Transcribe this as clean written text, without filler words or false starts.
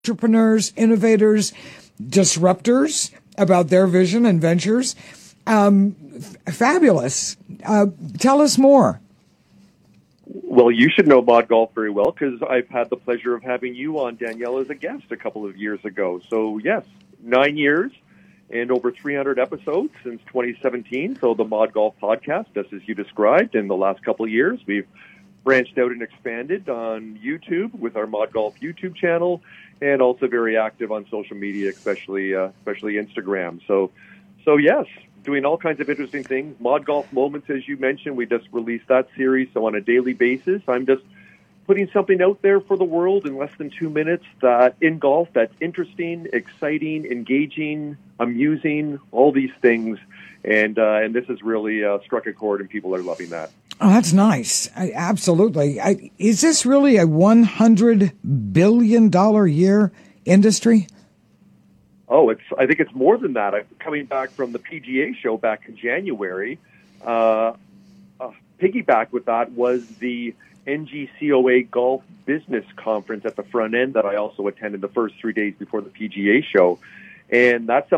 entrepreneurs, innovators, disruptors about their vision and ventures. Fabulous. Tell us more. Well, you should know Mod Golf very well because I've had the pleasure of having you on, Danielle, as a guest a couple of years ago. So, yes, 9 years and over 300 episodes since 2017. So the Mod Golf podcast, just as you described, in the last couple of years, we've branched out and expanded on YouTube with our Mod Golf YouTube channel, and also very active on social media, especially Instagram. So yes, doing all kinds of interesting things. Mod Golf Moments, as you mentioned, we just released that series. So on a daily basis, I'm just putting something out there for the world in less than 2 minutes that in golf that's interesting, exciting, engaging, amusing, all these things. And this has really struck a chord, and people are loving that. Oh, that's nice. Absolutely. Is this really a $100 billion a year industry? Oh, I think it's more than that. Coming back from the PGA show back in January, piggyback with that was the NGCOA Golf Business Conference at the front end that I also attended the first 3 days before the PGA show. And that's